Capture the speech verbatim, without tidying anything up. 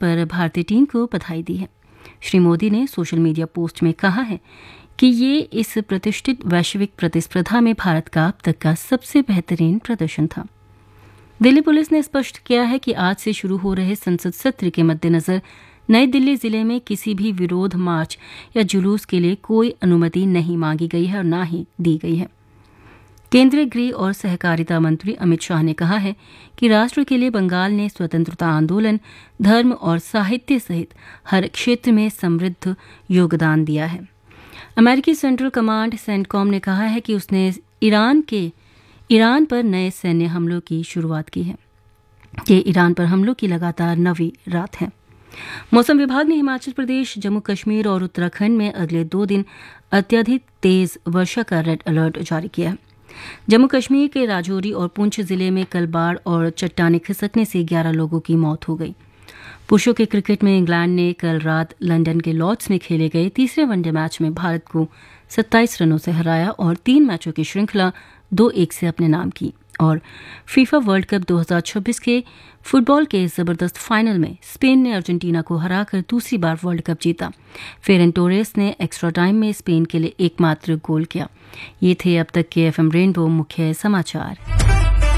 पर भारतीय टीम को बधाई दी है। श्री मोदी ने सोशल मीडिया पोस्ट में कहा है कि ये इस प्रतिष्ठित वैश्विक प्रतिस्पर्धा में भारत का अब तक का सबसे बेहतरीन प्रदर्शन था। दिल्ली पुलिस ने स्पष्ट किया है कि आज से शुरू हो रहे संसद सत्र के मद्देनजर नई दिल्ली जिले में किसी भी विरोध मार्च या जुलूस के लिए कोई अनुमति नहीं मांगी गई है और न ही दी गई है। केंद्रीय गृह और सहकारिता मंत्री अमित शाह ने कहा है कि राष्ट्र के लिए बंगाल ने स्वतंत्रता आंदोलन, धर्म और साहित्य सहित हर क्षेत्र में समृद्ध योगदान दिया है। अमेरिकी सेंट्रल कमांड सेंटकॉम ने कहा है कि उसने ईरान के ईरान पर नए सैन्य हमलों की शुरुआत की है। ये ईरान पर हमलों की लगातार नवीं रात है। मौसम विभाग ने हिमाचल प्रदेश, जम्मू कश्मीर और उत्तराखंड में अगले दो दिन अत्यधिक तेज वर्षा का रेड अलर्ट जारी किया है। जम्मू कश्मीर के राजौरी और पुंछ जिले में कल बाढ़ और चट्टाने खिसकने से ग्यारह लोगों की मौत हो गई। पुरुषों के क्रिकेट में इंग्लैंड ने कल रात लंदन के लॉर्ड्स में खेले गए तीसरे वनडे मैच में भारत को सत्ताईस रनों से हराया और तीन मैचों की श्रृंखला दो एक से अपने नाम की। और फीफा वर्ल्ड कप दो हज़ार छब्बीस के फुटबॉल के जबरदस्त फाइनल में स्पेन ने अर्जेंटीना को हराकर दूसरी बार वर्ल्ड कप जीता। फेरन टोरेस ने एक्स्ट्रा टाइम में स्पेन के लिए एकमात्र गोल किया। ये थे अब तक के एफएम रेनबो मुख्य समाचार।